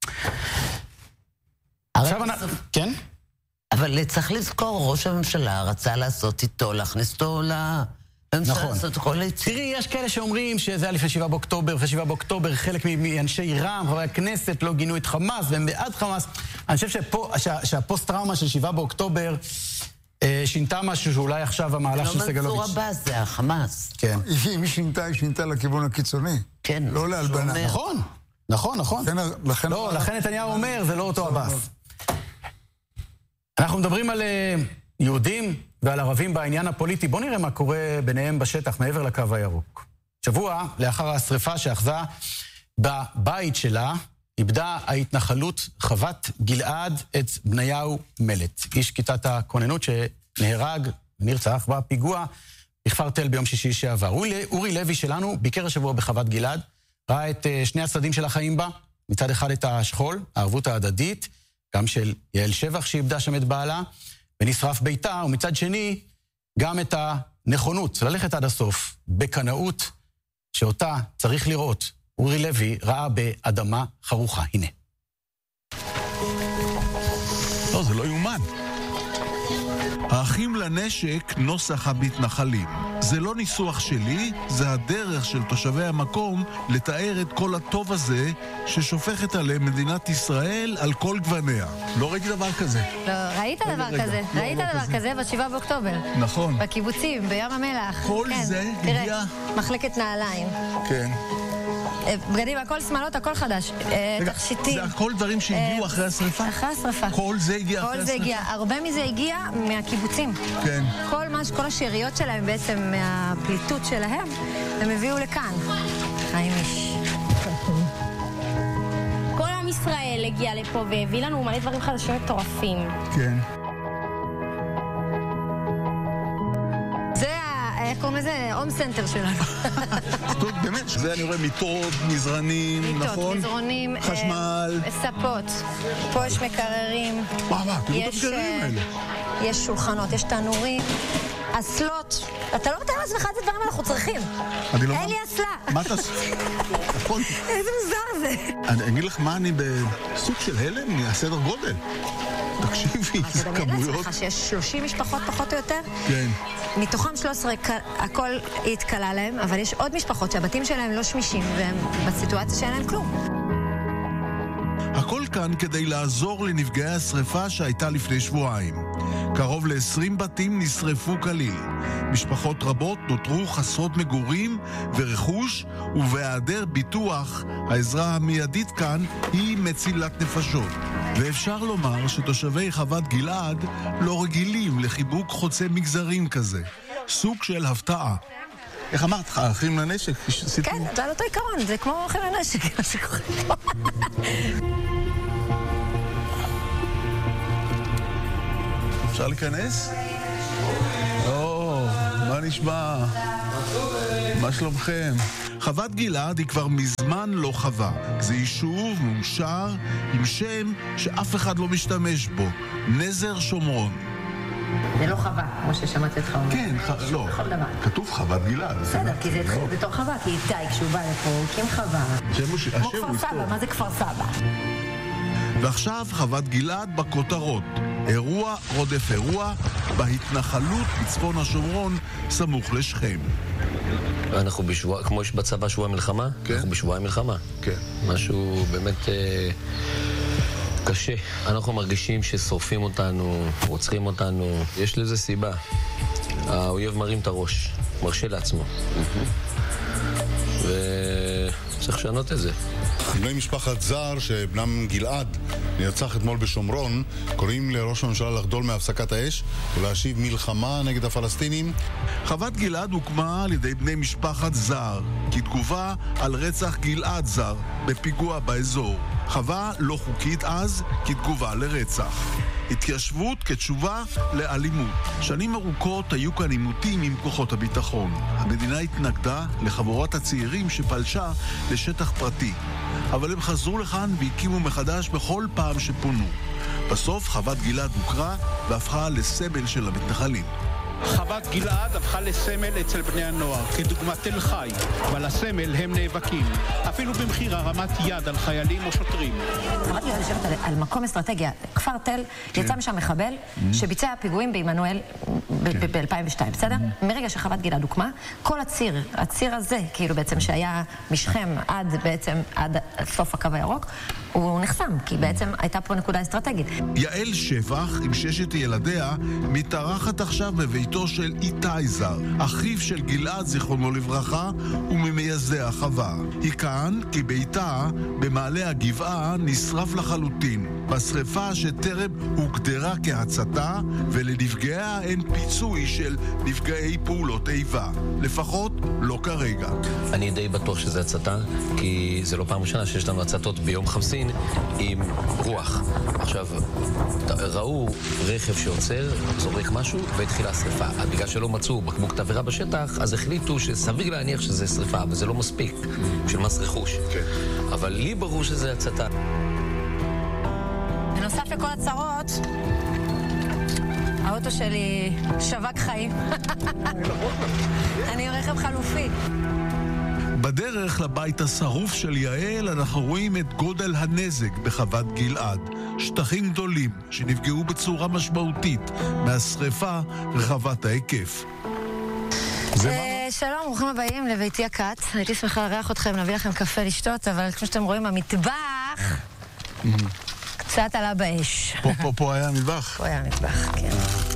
כן? אבל צריך לזכור, ראש הממשלה רצה לעשות איתו, להכניס אותו נכון. תראי, יש כאלה שאומרים שזה היה לפני 7 באוקטובר, לפני 7 באוקטובר חלק מאנשי רע"מ, חברי הכנסת, לא גינו את חמאס והם בעד חמאס. אני חושב שהפוסט-טראומה של 7 באוקטובר שינתה משהו שאולי עכשיו המהלך של סגלוביץ'. לא מנסור עבאס, זה החמאס. כן. אם היא שינתה, היא שינתה לכיוון הקיצוני. כן. לא להלבנה. נכון. לא, לכן נתניהו אומר, זה לא אותו עבאס. אנחנו מדברים על יהודים ועל ערבים בעניין הפוליטי. בואו נראה מה קורה ביניהם בשטח מעבר לקו הירוק. שבוע לאחר השריפה שאחזה בבית שלה, איבדה ההתנחלות חוות גלעד את בניהו מלט. איש כיתת הכוננות שנהרג ונרצח בפיגוע בכפר תל ביום שישי שעבר. אורי לוי שלנו ביקר השבוע בחוות גלעד, ראה את שני הצדדים של החיים בה, מצד אחד את השכול, הערבות ההדדית, גם של יעל שבח שאיבדה שם את בעלה, ונשרף ביתה, ומצד שני, גם את הנכונות ללכת עד הסוף, בקנאות, שאותה צריך לראות. אורי לוי ראה באדמה חרוכה. הנה. לא, זה לא יומן. האחים לנשק נוסח המתנחלים. זה לא ניסוח שלי, זה הדרך של תושבי המקום לתאר את כל הטוב הזה ששופכת עליהם מדינת ישראל על כל גווניה. לא ראיתי דבר כזה. לא, ראית דבר כזה. ראית דבר כזה ב7 באוקטובר. נכון. בקיבוצים, בים המלח. כל זה הגיע... תראה, מחלקת נעליים. כן. בגדים, הכל שמלות, הכל חדש. תכשיטים. זה הכל דברים שהגיעו אחרי השריפה? אחרי השריפה. כל זה הגיע אחרי השריפה? כל זה הגיע. הרבה מזה הגיע מהקיבוצים. כן. כל השאריות שלהם בעצם מהפליטות שלהם, הם הביאו לכאן. חיים איש. כל עם ישראל הגיע לפה והביא לנו מלא דברים חדשים מטורפים. כן. איך קוראים לזה? הום סנטר שלנו. טוב, באמת, זה אני רואה מיטות, מזרנים, נכון? מיטות, מזרונים, חשמל. ספות. פה יש מקררים. תראו את המקררים האלה. יש שולחנות, יש תנורים. אסלות. אתה לא מתאר לעצמך איזה דברים אנחנו צריכים. אין לי אסלה. מה אתה עושה? איזה מוזר זה. אני אגיד לך מה, אני בסוג של הלם מהסדר גודל. תקשיבי, זה כמויות. אתה מדמיין לעצמך שיש 30 משפחות פחות או יותר? כן. מתוכם 13 הכל התקלה להם, אבל יש עוד משפחות שהבתים שלהם לא שמישים, והם בסיטואציה שאין להם כלום. הכל כאן כדי לעזור לנפגעי השריפה שהייתה לפני שבועיים. קרוב ל-20 בתים נשרפו כליל. משפחות רבות נותרו חסרות מגורים ורכוש, ובהיעדר ביטוח, העזרה המיידית כאן היא מצילת נפשות. ואפשר לומר שתושבי חוות גלעד לא רגילים לחיבוק חוצה מגזרים כזה. סוג של הפתעה. איך אמרת לך, אחים לנשק? כן, זה על אותו עיקרון, זה כמו אחים לנשק, מה שקורה פה. אפשר להיכנס? מה נשמע? מה שלומכם? חוות גלעד היא כבר מזמן לא חווה. זה יישוב מאושר עם שם שאף אחד לא משתמש בו. נזר שומרון. זה לא חווה, כמו ששמעתי אותך אומר. כן, לא. כתוב חוות גלעד. בסדר, כי זה התחיל בתור חווה, כי איתי כשהוא בא לפה, הוא הקים חווה. כמו כפר סבא, מה זה כפר סבא? ועכשיו חוות גלעד בכותרות. אירוע רודף אירוע בהתנחלות בצפון השומרון סמוך לשכם. אנחנו בשבוע, כמו יש בצבא שבוע מלחמה, כן. אנחנו בשבועי מלחמה. כן. משהו באמת קשה. אנחנו מרגישים ששורפים אותנו, רוצחים אותנו. יש לזה סיבה. האויב מרים את הראש, מרשה לעצמו. וצריך לשנות את זה. בני משפחת זר שבנם גלעד נרצח אתמול בשומרון קוראים לראש הממשלה לחדול מהפסקת האש ולהשיב מלחמה נגד הפלסטינים. חוות גלעד הוקמה על ידי בני משפחת זר כתגובה על רצח גלעד זר בפיגוע באזור. חווה לא חוקית אז כתגובה לרצח. התיישבות כתשובה לאלימות. שנים ארוכות היו כאן עימותים עם כוחות הביטחון. המדינה התנגדה לחבורת הצעירים שפלשה לשטח פרטי. אבל הם חזרו לכאן והקימו מחדש בכל פעם שפונו. בסוף חוות גלעד הוכרה והפכה לסמל של המתנחלים. חוות גלעד הפכה לסמל אצל בני הנוער, כדוגמת תל חי, ועל הסמל הם נאבקים, אפילו במחיר הרמת יד על חיילים או שוטרים. חוות גלעד יושבת על מקום אסטרטגיה. כפר תל יצא משם מחבל שביצע פיגועים בעמנואל ב-2002, בסדר? מרגע שחוות גלעד הוקמה, כל הציר הזה, כאילו בעצם שהיה משכם עד סוף הקו הירוק, הוא נחסם, כי בעצם הייתה פה נקודה אסטרטגית. יעל שבח, עם 6 ילדיה, מתארחת עכשיו בביתו של איתי זר, אחיו של גלעד זיכרונו לברכה, וממייסדי החווה. היא כאן כי ביתה במעלה הגבעה נשרף לחלוטין, בשריפה שטרם הוגדרה כהצתה, ולנפגעיה אין פיצוי של נפגעי פעולות איבה. לפחות לא כרגע. אני די בטוח שזה הצתה, כי זה לא פעם ראשונה שיש לנו הצתות ביום חמסין עם רוח. עכשיו, ראו רכב שעוצר, זורק משהו, והתחילה שריפה. בגלל שלא מצאו בקבוק תבערה בשטח, אז החליטו שסביר להניח שזה שריפה, וזה לא מספיק של מס רכוש. אבל לי ברור שזה הצתה. בנוסף לכל הצרות, האוטו שלי שווק חיים. אני רכב חלופי. בדרך לבית השרוף של יעל אנחנו רואים את גודל הנזק בחוות גלעד. שטחים גדולים שנפגעו בצורה משמעותית מהשריפה רחבת ההיקף. שלום, ברוכים הבאים לביתי הקט. הייתי שמחה לארח אתכם, להביא לכם קפה לשתות, אבל כמו שאתם רואים, המטבח קצת עלה באש. פה היה מטבח? פה היה מטבח, כן.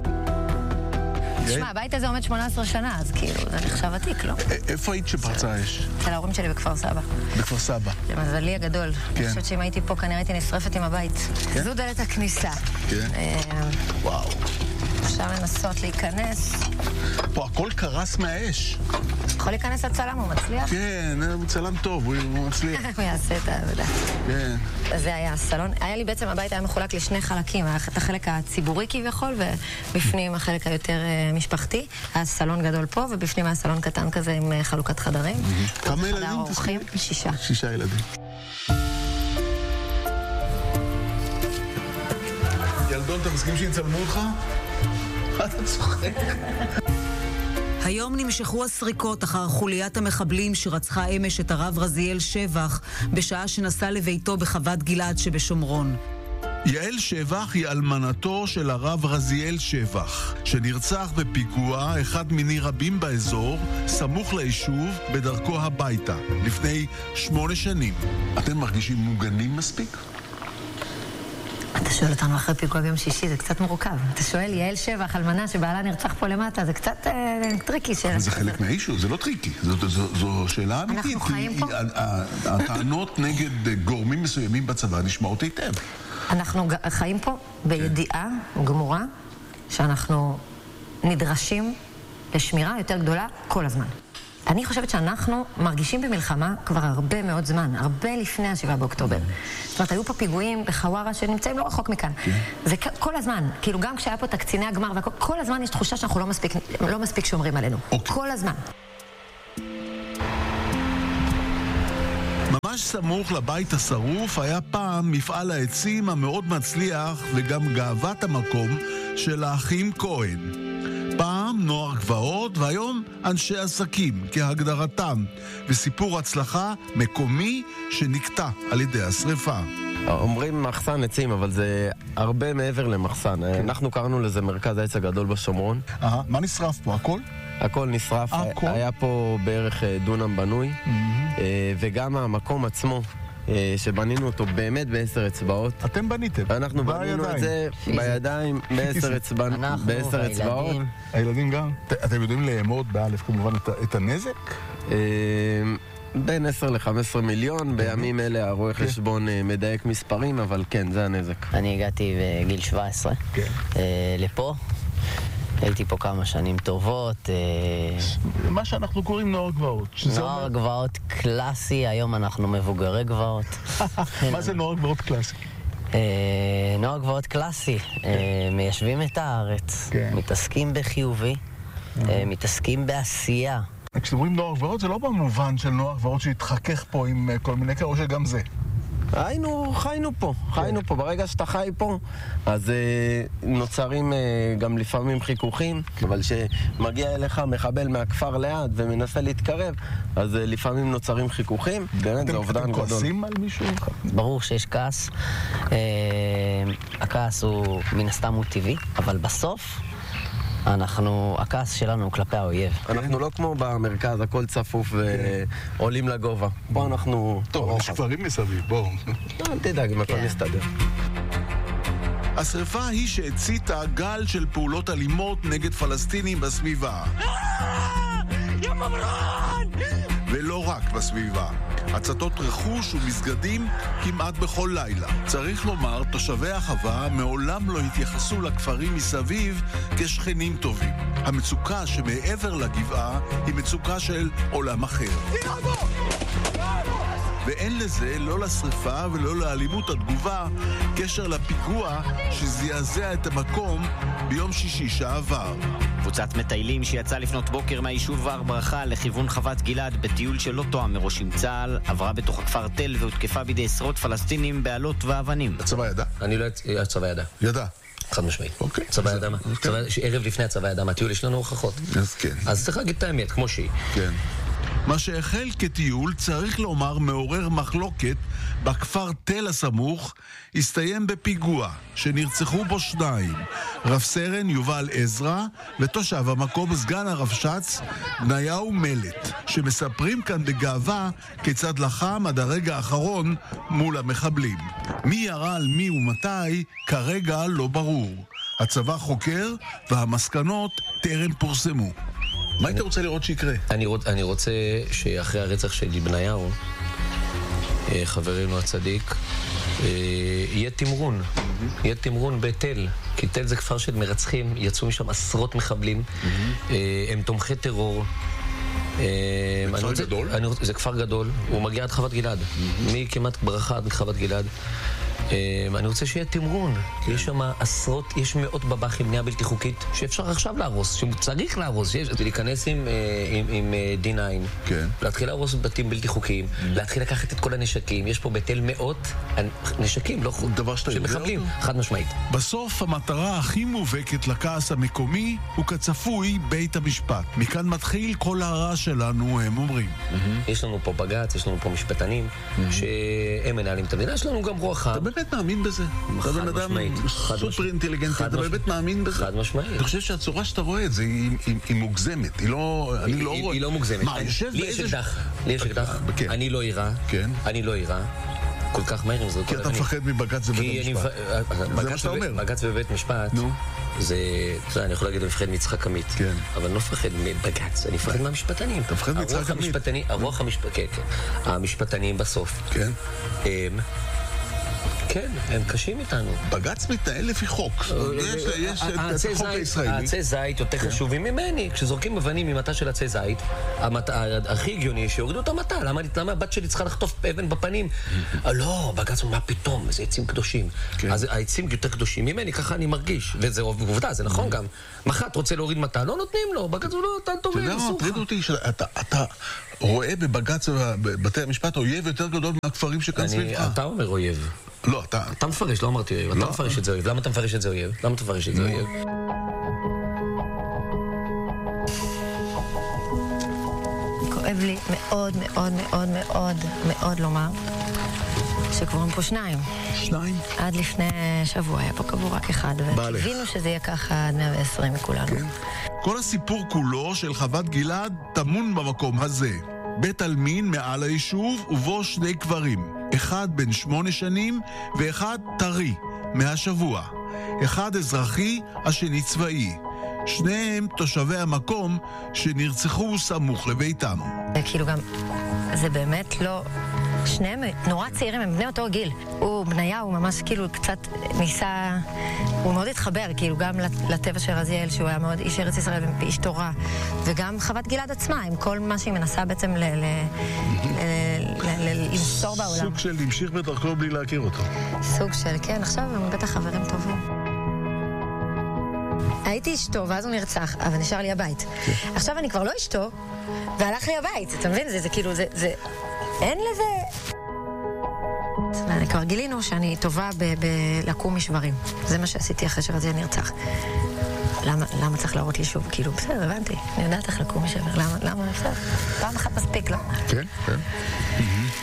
תשמע, הבית הזה עומד 18 שנה, אז כאילו, זה נחשב עתיק, לא? איפה היית שפרצה האש? אצל ההורים שלי בכפר סבא. בכפר סבא. למזלי הגדול. אני חושבת שאם הייתי פה, כנראה הייתי נשרפת עם הבית. זו דלת הכניסה. כן. וואו. אפשר לנסות להיכנס. פה הכל קרס מהאש. יכול להיכנס הצלם, הוא מצליח? כן, הוא צלם טוב, הוא מצליח. הוא יעשה את העבודה. כן. זה היה הסלון. היה לי בעצם, הבית היה מחולק לשני חלקים. היה את החלק הציבורי כביכול, ובפנים החלק היותר משפחתי. היה סלון גדול פה, ובפנים היה סלון קטן כזה עם חלוקת חדרים. כמה ילדים תסכים? 6. 6 ילדים. ילדון, אתה מסכים שיצלמו אותך? אתה צוחק. היום נמשכו הסריקות אחר חוליית המחבלים שרצחה אמש את הרב רזיאל שבח בשעה שנסע לביתו בחוות גלעד שבשומרון. יעל שבח היא אלמנתו של הרב רזיאל שבח, שנרצח בפיגוע אחד מיני רבים באזור, סמוך ליישוב בדרכו הביתה, לפני 8 שנים. אתם מרגישים מוגנים מספיק? אתה אתה שואל אותנו אחרי פיגוע ביום שישי, זה קצת מורכב. אתה שואל יעל שבח, אלמנה שבעלה נרצח פה למטה, זה קצת טריקי. זה חלק מהאישו, זה לא טריקי. זו שאלה אמיתית. אנחנו חיים פה. הטענות נגד גורמים מסוימים בצבא נשמעות היטב. אנחנו חיים פה בידיעה גמורה שאנחנו נדרשים לשמירה יותר גדולה כל הזמן. אני חושבת שאנחנו מרגישים במלחמה כבר הרבה מאוד זמן, הרבה לפני ה7 באוקטובר. זאת אומרת, היו פה פיגועים בחווארה שנמצאים לא רחוק מכאן. וכל הזמן, כאילו גם כשהיה פה את הקציני הגמר, כל הזמן יש תחושה שאנחנו לא מספיק שומרים עלינו. כל הזמן. ממש סמוך לבית השרוף היה פעם מפעל העצים המאוד מצליח וגם גאוות המקום של האחים כהן. פעם נוער גבעות והיום אנשי עסקים כהגדרתם, וסיפור הצלחה מקומי שנקטע על ידי השריפה. אומרים מחסן עצים, אבל זה הרבה מעבר למחסן. אנחנו קראנו לזה מרכז העץ הגדול בשומרון. מה נשרף פה? הכל? הכל נשרף. היה פה בערך דונם בנוי, וגם המקום עצמו שבנינו אותו באמת ב10 אצבעות. אתם בניתם? אנחנו בנינו את זה בידיים ב10 אצבעות. הילדים גם? אתם יודעים לאמוד באלף כמובן את הנזק? בין 10 ל-15 מיליון, בימים אלה הרואה חשבון מדייק מספרים, אבל כן, זה הנזק. אני הגעתי בגיל 17 לפה. הייתי פה כמה שנים טובות. מה שאנחנו קוראים נוער גבעות. נוער גבעות קלאסי, היום אנחנו מבוגרי גבעות. מה זה נוער גבעות קלאסי? נוער גבעות קלאסי, מיישבים את הארץ, מתעסקים בחיובי, מתעסקים בעשייה. כשאתם אומרים נוער גבעות זה לא במובן של נוער גבעות שהתחכך פה עם כל מיני כאלה, או שגם זה? חיינו פה. ברגע שאתה חי פה, אז נוצרים גם לפעמים חיכוכים, אבל שמגיע אליך מחבל מהכפר ליד ומנסה להתקרב, אז לפעמים נוצרים חיכוכים. באמת, זה אובדן גדול. אתם כועסים על מישהו? ברור שיש כעס. הכעס הוא, מן הסתם הוא טבעי, אבל בסוף הכעס שלנו הוא כלפי האויב. אנחנו לא כמו במרכז, הכל צפוף ועולים לגובה. פה אנחנו... טוב, יש כפרים מסביב, בואו. אל תדאג, אם הכל מסתדר. השריפה היא שהציתה גל של פעולות אלימות נגד פלסטינים בסביבה. ולא רק בסביבה. הצתות רכוש ומסגדים כמעט בכל לילה. צריך לומר, תושבי החווה מעולם לא התייחסו לכפרים מסביב כשכנים טובים. המצוקה שמעבר לגבעה היא מצוקה של עולם אחר. ואין לזה, לא לשריפה ולא לאלימות התגובה, קשר לפיגוע שזעזע את המקום ביום שישי שעבר. קבוצת מטיילים שיצאה לפנות בוקר מהיישוב הר ברכה לכיוון חוות גלעד בטיול שלא תואם מראש עם צה"ל, עברה בתוך הכפר תל והותקפה בידי עשרות פלסטינים בעלות ואבנים. הצבא ידע? אני לא... הצבא ידע. ידע? חד משמעית. אוקיי. צבא ידע מה? ערב לפני הצבא ידע מה? טיול יש לנו הוכחות. אז כן. אז צריך להגיד את האמת, כמו שהיא. כן. מה שהחל כטיול, צריך לומר, מעורר מחלוקת בכפר תל הסמוך, הסתיים בפיגוע שנרצחו בו 2, רב סרן יובל עזרא ותושב המקום סגן הרבש"ץ בניהו מלט, שמספרים כאן בגאווה כיצד לחם עד הרגע האחרון מול המחבלים. מי ירה על מי ומתי כרגע לא ברור. הצבא חוקר והמסקנות טרם פורסמו. מה היית רוצה לראות שיקרה? אני רוצה שאחרי הרצח של בניהו, חברנו הצדיק, יהיה תמרון. יהיה תמרון בתל. כי תל זה כפר של מרצחים, יצאו משם עשרות מחבלים, הם תומכי טרור. כפר גדול? זה כפר גדול, הוא מגיע עד חוות גלעד. מכמעט ברכה עד חוות גלעד. אני רוצה שיהיה תמרון, כי יש שם עשרות, יש מאות בב"חים בנייה בלתי חוקית שאפשר עכשיו להרוס, שצריך להרוס, להיכנס עם D9, להתחיל להרוס בתים בלתי חוקיים, להתחיל לקחת את כל הנשקים, יש פה בתל מאות נשקים, לא שמחבלים, חד משמעית. בסוף המטרה הכי מובהקת לכעס המקומי הוא כצפוי בית המשפט. מכאן מתחיל כל הרע שלנו, הם אומרים. יש לנו פה בג"ץ, יש לנו פה משפטנים שהם מנהלים את המדינה, יש לנו גם רוח חם. אתה באמת מאמין בזה? אתה בן אדם סופר אינטליגנטי, אתה באמת מאמין בזה? חד משמעית. אתה חושב שהצורה שאתה רואה את זה היא מוגזמת, היא לא... היא לא מוגזמת. מה, יושב לי יש אקדח, אני לא אירה, כל כך מהר עם זריקות כי אתה מפחד מבג"ץ בבית המשפט. זה מה שאתה אומר. בג"ץ בבית משפט, זה, אתה יודע, אני יכול להגיד, אני מפחד מיצחק עמית. כן. אבל אני לא מפחד מבג"ץ, אני מפחד מהמשפטנים. אתה מפחד מיצחק עמית? הרוח המשפטנים בסוף. כן. כן, הם קשים איתנו. בג"ץ מתנהל לפי חוק. יש את החוק הישראלי. העצי זית יותר חשובים ממני. כשזורקים אבנים ממטה של עצי זית, הכי הגיוני שיורידו את המטה. למה הבת שלי צריכה לחטוף אבן בפנים? לא, בג"ץ אומר, מה פתאום? זה עצים קדושים. אז העצים יותר קדושים ממני, ככה אני מרגיש. וזה עובדה, זה נכון גם. מח"ט רוצה להוריד מטה, לא נותנים לו. בג"ץ הוא לא נותן טוב. אתה יודע מה, מטריד אותי, אתה רואה בבג"ץ ובבתי המשפט אויב יותר גדול מהכפרים שכאן סביבך. אתה אומר אויב. לא, אתה מפרש, לא אמרתי אויב. אתה מפרש את זה אויב. למה אתה מפרש את זה אויב? למה אתה מפרש את זה אויב? כואב לי מאוד מאוד מאוד מאוד מאוד לומר שקבורים פה שניים. שניים? עד לפני שבוע היה פה קבור רק אחד, וקיווינו שזה יהיה ככה עד 120 מכולנו. כל הסיפור כולו של חוות גלעד טמון במקום הזה. בית עלמין מעל היישוב ובו שני קברים. אחד בן 8 שנים ואחד טרי, מהשבוע. אחד אזרחי, השני צבאי. שניהם תושבי המקום שנרצחו סמוך לביתם. כאילו גם, זה באמת לא... שניהם נורא צעירים, הם בני אותו גיל. הוא בניהו ממש כאילו קצת ניסה... הוא מאוד התחבר, כאילו גם לטבע של רזיאל, שהוא היה מאוד איש ארץ ישראל ואיש תורה. וגם חוות גלעד עצמה, עם כל מה שהיא מנסה בעצם למסור בעולם. סוג של להמשיך בדרכו בלי להכיר אותו. סוג של, כן, עכשיו הם בטח חברים טובים. הייתי אשתו, ואז הוא נרצח, אבל נשאר לי הבית. עכשיו אני כבר לא אשתו, והלך לי הבית. אתה מבין? זה כאילו, זה... אין לזה... כבר גילינו שאני טובה בלקום משברים. זה מה שעשיתי אחרי שרזיאל נרצח. למה צריך להראות לי שוב? כאילו, בסדר, הבנתי. אני יודעת איך לקום משבר. למה? בסדר. פעם אחת מספיק, לא? כן, כן.